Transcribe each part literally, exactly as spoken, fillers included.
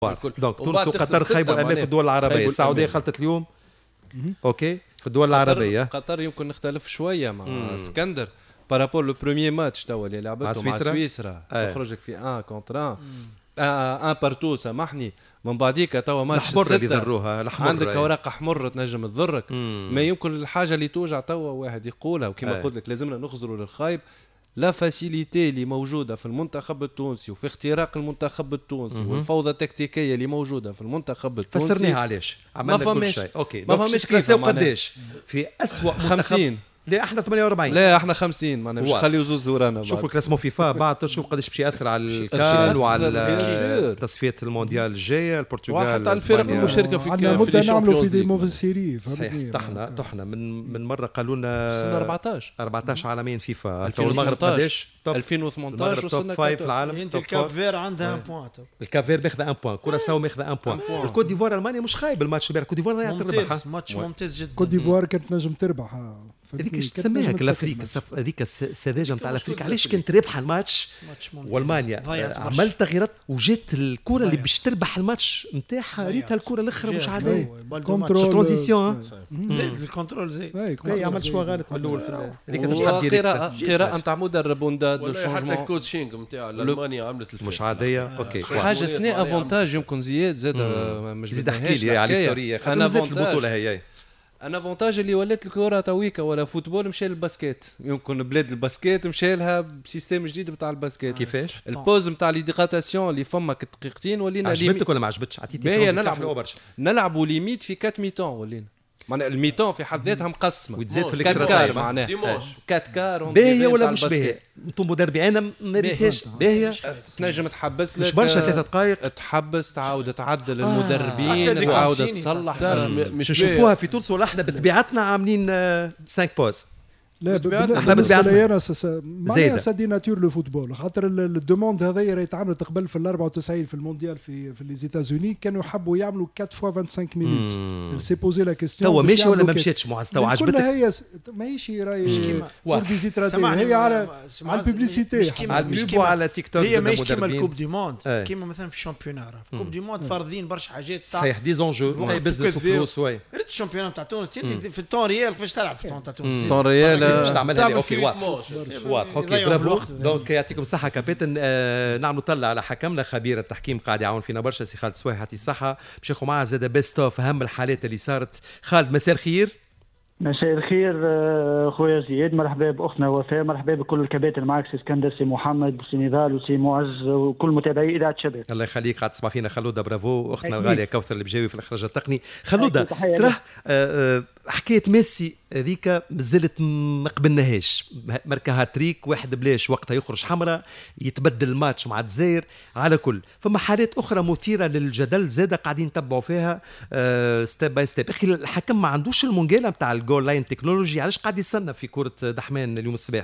دونك تونس وقطر خيبوا الامال في الدول العربيه. السعوديه خلطت اليوم اوكي في الدول العربيه. قطر يمكن نختلف شويه مع مم. اسكندر بارابور لو بروميير ماتش توا اللي لعبته مع سويسرا تخرجك في ان كونتر ان ان بارتو سامحني من بعديك توا ماتش الحمر اللي ضروها عندك اوراق احمر تنجم تضرك. ما يمكن الحاجه اللي توجع توا واحد يقولها وكما قلت لك لازمنا نخزروا للخايب لا فاسيليتي اللي موجوده في المنتخب التونسي وفي اختراق المنتخب التونسي والفوضى التكتيكيه اللي موجوده في المنتخب التونسي. فسرنيها علاش عملنا كل شيء اوكي. ما فهمش كيف قداش في اسوأ خمسين. لا احنا ثمانية وأربعين. لا احنا خمسين ما نمشي خليو زوز ورانا. شوفوا كلاسمو فيفا بعد تشوف قداش باش ياثر على الكان وعلى تصفيه المونديال الجايه البرتغال حتى على الفرق المشاركه في عندنا مده نعملوا في دي موفز سيري. صحيح طحنا طحنا من من مره قالوا لنا سنه أربعتاش أربعتاش عالميا فيفا. المغرب قداش ألفين وثمانطاش وصلنا توب في العالم. انت الكاب فير عندها ان بوان. الكاب فير باخذ ان بوان كوراساو ماخذ ان بوان. الكوت ديفوار المانيا مش خايب الماتش البارح. كوت ديفوار ضيعت تربح ماتش ممتاز جدا. كوت ديفوار كانت نجم تربح. هذيك ايش تسميها كلافريك هذيك السذاجه نتاع الافريقيا. علاش كانت رابحه الماتش والمانيا عملت تغييرات وجات الكره اللي باش تربح الماتش نتاعها ريتها الكره الاخرى مش عاديه. كونترول ترانزيسيون زيد الكونترول زيد اي عمل شويه غلط من الاول في هذيك قراءه قراءه نتاع مدرب ونداد لو شونجمون. حتى الكوتشينغ نتاع المانيا عملت الفرق مش عاديه. اوكي حاجه سني افونتاج يمكن زياد زاد مش زيد احكي لي على الهستوريه. انا البطوله هي انا افونتاج اللي ولات الكره تويكا ولا فوتبول مشى للباسكيت. يمكن بلاد الباسكيت مشى لها بسيستم جديد نتاع الباسكيت. كيفاش البوز نتاع ليديغاتاسيون اللي فما دقيقتين ولينا عجبتك ولا ما عجبتش؟ عطيتي نلعبوا نلعبوا ليميت في أربعة ميتون ولينا معناها الميتون في حد ذاتها مقسمه وتزيد في الاكسترا تايم معناها أربعة كار. باهيه ولا مش باهيه؟ انتم مدربين انا ما ريتهاش باهيه. تنجم تحبس لك مش برشا ثلاثة دقائق تحبس تعاود تعدل المدربين تعاود تصلح. مش نشوفوها في تونس ولا احنا بطبيعتنا عاملين خمسة بوز؟ لا بالنسبه لي انا معناها سادي ناتور لو فوتبول خاطر الدوموند هذايا راهي تعملت قبل في الأربعة وتسعين في المونديال في في لي زيتازوني كانوا يحبوا يعملوا أربعة فوا خمسة وعشرين مينوت. سي بوزي لا كيستيون توا ماشي ولا ما مشيتش معز توا عجبتك؟ كلها هي ماهيش راهي ورديزيتراتي هي على على الببليسيتي على البيب وعلى تيك توك. هي ماشي كيما الكوب دي موند كيما مثلا في الشامبيونات في الكوب دي موند فارضين برشا حاجات صح صحيح دي زونجو هي بزنس وفلوس. وي ريت الشامبيونات تاع تونس في التون ريال كيفاش تلعب في التون تاع تونس التون ريال باش تعملها اوكي واضح واضح. اوكي برافو. دونك يعطيكم الصحه كابتن. آه نعم نطلع على حكمنا خبير التحكيم قاعد يعاون فينا برشا سي خالد سوايح يعطيه الصحه. باش ناخذ معاه زاد بيست اوف اهم الحالات اللي صارت. خالد مساء الخير. مساء الخير خويا زياد. مرحبا باختنا وفاء. مرحبا بكل الكباتن معك سي اسكندر سي محمد سي نضال وسي معز وكل متابعي اذاعه شباب. الله يخليك قاعد تسمع فينا. خلوده برافو اختنا الغاليه كوثر اللي بجاوي في الاخراج التقني. خلوده ترى حكايه ميسي هذيك مازالت ما قبلناهاش. مركها تريك واحد بلاش وقتها يخرج حمراء يتبدل الماتش مع الجزائر على كل. فما حالات اخرى مثيره للجدل زاده قاعدين نتبعوا فيها ستيب باي ستيب. اخي الحكم ما عندوش المونجيلا نتاع الجول لاين تكنولوجي. علاش قاعد يستنى في كره دحمان اليوم الصباح؟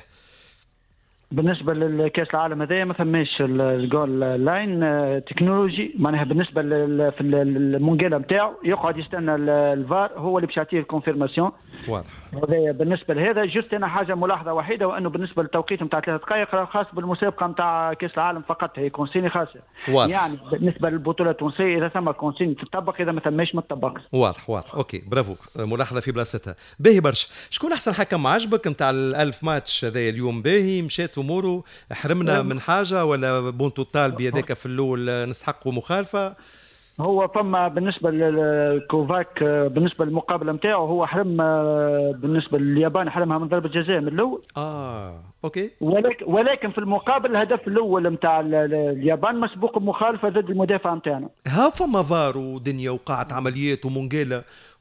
بالنسبه للكاس العالم هذايا ما فماش الجول لاين تكنولوجي معناها. بالنسبه في المونجيلا نتاعو يقعد يستنى الفار هو اللي باش يعطيه الكونفيرماسيون. واضح. هذا بالنسبه لهذا. جست انا حاجه ملاحظه وحيده وانه بالنسبه للتوقيت نتاع ثلاث دقائق خاص بالمسابقه نتاع كاس العالم فقط. هي كونسيني خاصه. واضح. يعني بالنسبه للبطوله التونسيه اذا ثم كونسيني تطبق اذا ما ثماش ما تطبقش. واضح واضح. اوكي برافو ملاحظه في بلاصتها. باهي برشا. شكون احسن حكم عجبك نتاع الألف ماتش هذا اليوم؟ باهي مشات اموره حرمنا من حاجه ولا بون توتال بيدك في الاول نستحقوا مخالفه؟ هو فما بالنسبه للكوفاك بالنسبه للمقابله نتاعو هو حرم بالنسبه لليابان حرمها من ضربه جزاء من الاول. اه اوكي. ولكن ولكن في المقابل الهدف الاول نتاع اليابان مسبوق بمخالفه ضد المدافع نتاعنا. ها فما فار ودنيا وقاعه عمليات ومونجيلا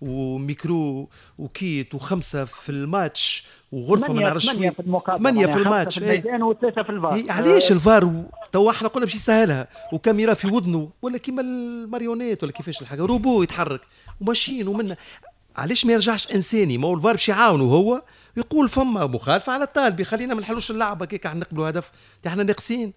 وميكرو وكيت وخمسه في الماتش وغرفه ما نعرفش ثمانية في المقابله ثمانية في الماتش اي وثلاثه في الفار. علاش الفار تو احنا قلنا باش يسهلها وكاميرا في وذنه ولا كيما الماريونيت ولا كيفاش الحاجه روبو يتحرك وماشيين ومنا. علاش ما يرجعش انساني؟ ما هو الفار باش يعاونه هو يقول فما مخالفه على الطالب يخلينا ما نحلوش اللعبه كيك نقبلوا هدف احنا ناقصين.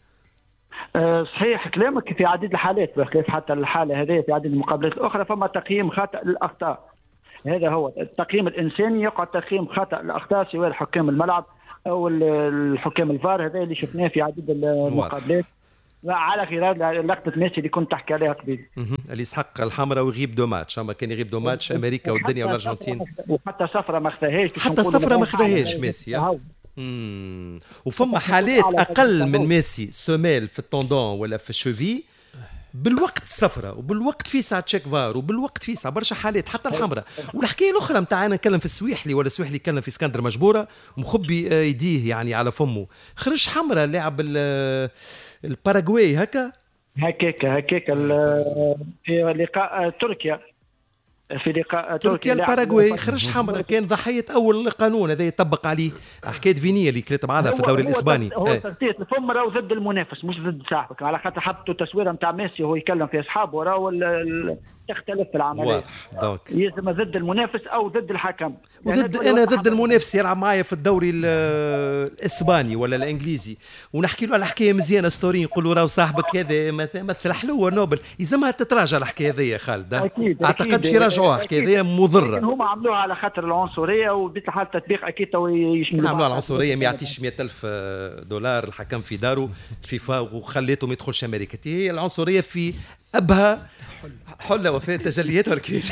أه صحيح كلامك. في عديد الحالات بخلاف حتى الحاله هذه في عديد المقابلات الاخرى فما تقييم خاطئ للاخطاء. هذا هو التقييم الانساني. يقع تقييم خاطئ الاخطاء سواء حكام الملعب او الحكام الفار. هذا اللي شفناه في عديد المقابلات. على غير لقطه ميسي اللي كنت تحكي عليها قبل، اللي يسحق الحمراء ويغيب دو ماتش، اما كان يغيب دو ماتش امريكا والدنيا والارجنتين، وحتى صفرة ما خذاهاش، حتى صفرة ما خذاهاش ميسي. امم وفما حالات اقل من ميسي سوميل في التوندون ولا في الشوفي بالوقت الصفرة وبالوقت فيسع تشيك فار وبالوقت فيسع برشا حالات حتى الحمراء. والحكايه الاخرى نتاع انا نتكلم في السويحلي ولا السويحلي يتكلم في اسكندر مجبوره مخبي يديه يعني على فمه، خرج حمراء لاعب الباراغواي هكا هكاك هكاك في لقاء تركيا في لقاء تركيا الباراغواي خرج حمراء، كان ضحيه اول قانون هذا يطبق عليه حكايه فينيا اللي كلت بعضها في الدوري الاسباني. هو تغطيه الفم راهو ضد المنافس مش ضد صاحبك، على خاطر حطوا تصويره نتاع ميسي وهو يكلم في اصحابه راهو تختلف في العمليه. واضح دونك يلزم ضد المنافس او ضد الحكم. وضد يعني انا ضد المنافس يلعب معايا في الدوري الاسباني ولا الانجليزي ونحكي له على حكايه مزيانه ستوري نقول له راهو صاحبك هذا مثل حلوه نوبل، يلزمها تتراجع الحكايه هذه يا خالد. أكيد اعتقد باش يراجعوها الحكايه هذه مضره. هم عملوها على خاطر العنصريه وبطبيعه الحال التطبيق اكيد تو يشملوا عملوها العنصريه ما يعطيش مئة ألف دولار الحكم في داره فيفا وخليته ما يدخلش امريكا، هي العنصريه في ابها حلة وفاة تجليات ولا كيفاش؟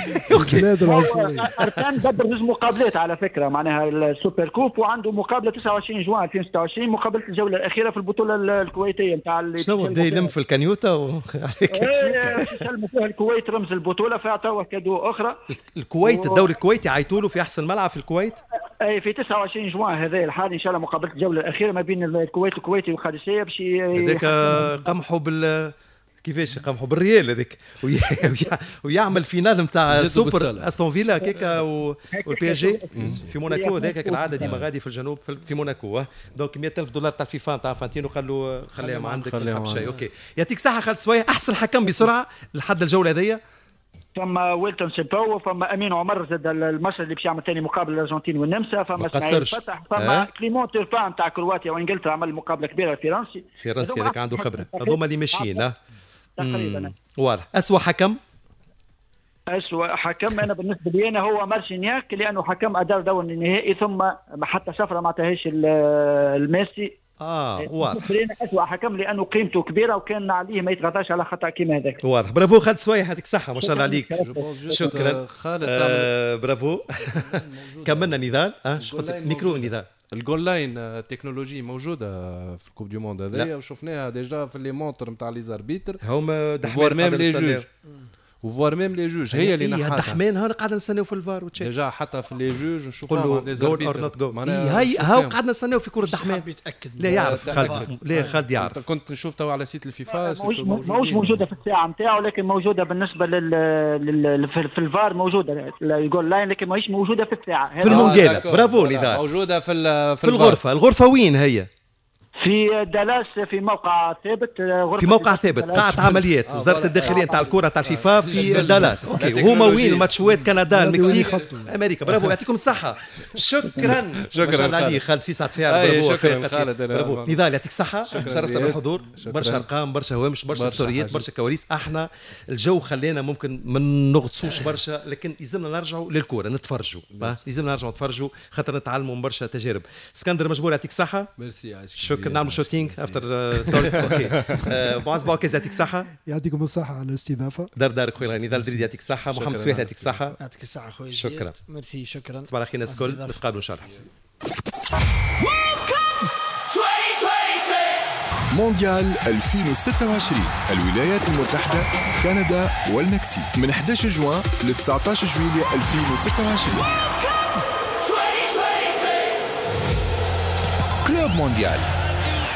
أركان بدر نجم مقابلات على فكرة معناها السوبر كوب، وعنده مقابلة تسعة وعشرين جوان ألفين وستة وعشرين مقابلة الجولة الأخيرة في البطولة الكويتية نتاع اللي شنو بدا يلم في الكنيوتا و... ايه سلموا فيها الكويت رمز البطولة فيعطوها كادو أخرى. الكويت الدوري الكويتي عيطوا له في أحسن ملعب في الكويت؟ اي في تسعة وعشرين جوان هذا الحال ان شاء الله مقابلة الجولة الأخيرة ما بين الكويت الكويتي والقادسية باش هذاك قمحوا بال كيفاش قامحوا بالريال هذيك ويعمل فينال نتاع سوبر استون فيلا كيكا والبي اس جي في موناكو. هذاك كالعاده ديما غادي في الجنوب في موناكو. دونك مئة ألف دولار تاع الفيفا نتاع فانتينو قال له خليها ما عندك شيء. اوكي يعطيك صحه خالد سويه. احسن حكم بسرعه لحد الجوله هذيا فما ويلتون سيباو، فما امين عمر زاد المصري اللي باش يعمل ثاني مقابله الارجنتين والنمسا، فما اسماعيل فتح، فما أه؟ كليمون تيرفان تاع كرواتيا وانجلترا عمل مقابله كبيره الفرنسي فرنسي هذاك عنده خبره. هذوما اللي ماشيين تقريبا. واضح. اسوء حكم أسوأ حكم أنا بالنسبة لي أنا هو مارشينياك، لأنه حكم أدار دور النهائي ثم حتى صفرة ما عطاهاش الميسي. اه واضح. أسوأ حكم لأنه قيمته كبيرة وكان عليه ما يتغطاش على خطأ كيما هذاك. واضح. برافو خالد سوية يعطيك الصحة ما شاء الله عليك. شكرا خالد. آه برافو. كملنا نضال. اه ميكرو نضال. الجول لاين تكنولوجي موجوده في الكوب دو موند هذايا وشفناها ديجا في لي مونتر نتاع لي زاربيتر هما دحمان ميم لي جوج وفوار ميم لي جوج هي اللي نحاتها. دحمان ها قاعد نستناو في الفار وتشيك ديجا حتى في لي جوج نشوفوا دي زاربيتر هاي هاو قعدنا نستناو في كره دحمان. لا يعرف خالد لا خالد يعرف. كنت نشوف تو على سيت الفيفا ماهوش موجوده في الساعه نتاعو لكن موجوده بالنسبه لل في الفار موجوده الجول لاين لكن ماهيش موجوده في الساعه في المونجيلا. برافو نضال. موجوده في في الغرفه. الغرفه وين هي؟ في دالاس في موقع ثابت. في موقع ثابت قاعة عمليات وزارة الداخلية نتاع الكرة نتاع الفيفا في دالاس. اوكي وهما وين الماتشوات كندا المكسيك امريكا. برافو يعطيكم الصحة. شكرا شكرا علي خالد في ساعة فيها. برافو شكرا خالد. برافو نضال يعطيك الصحة. شرفتنا بالحضور. برشا ارقام برشا هوامش برشا ستوريات برشا كواليس. احنا الجو خلينا ممكن ما نغطسوش برشا لكن يلزمنا نرجعوا للكرة نتفرجوا. يلزمنا نرجعوا نتفرجوا خاطر نتعلموا من برشا تجارب. اسكندر مجبور يعطيك الصحة. ميرسي. شكرا. نعمل شوتينج افتر تولك. اوكي معز باوكيز يعطيك الصحة. يعطيكم الصحة على الاستضافة. دار دارك خويا نضال دريد يعطيك الصحة. محمد سويح يعطيك الصحة. يعطيك الصحة خويا. شكرا. ميرسي. شكرا. صباح الخير الناس الكل نتقابلوا ان شاء الله. مونديال ألفين وستة وعشرين الولايات المتحدة كندا والمكسيك من أحد عشر جوان ل تسعة عشر جويلية ألفين وستة وعشرين. كلوب مونديال.